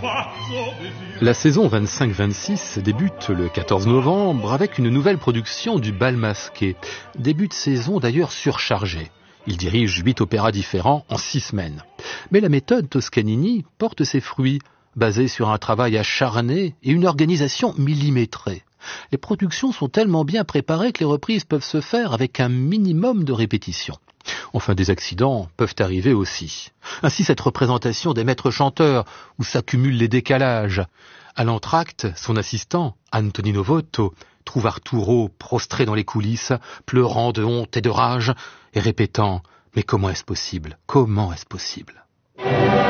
La saison 25-26 débute le 14 novembre avec une nouvelle production du Bal Masqué. Début de saison d'ailleurs surchargé. Il dirige 8 opéras différents en 6 semaines. Mais la méthode Toscanini porte ses fruits, basée sur un travail acharné et une organisation millimétrée. Les productions sont tellement bien préparées que les reprises peuvent se faire avec un minimum de répétition. Enfin, des accidents peuvent arriver aussi. Ainsi, cette représentation des maîtres chanteurs, où s'accumulent les décalages. À l'entracte, son assistant, Antonino Votto, trouve Arturo prostré dans les coulisses, pleurant de honte et de rage, et répétant « Mais comment est-ce possible ? Comment est-ce possible ?»